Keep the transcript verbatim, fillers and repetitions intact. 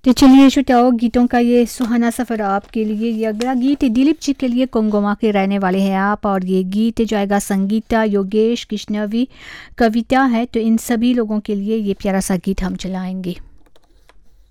तो चलिए छुटाओ गीतों का ये सुहाना सफ़र आपके लिए। ये अगला गीत है दिलीप जी के लिए, कोंगोमा के रहने वाले हैं आप, और ये गीत जाएगा संगीता, योगेश, कृष्णवी, कविता है। तो इन सभी लोगों के लिए ये प्यारा सा गीत हम चलाएंगे।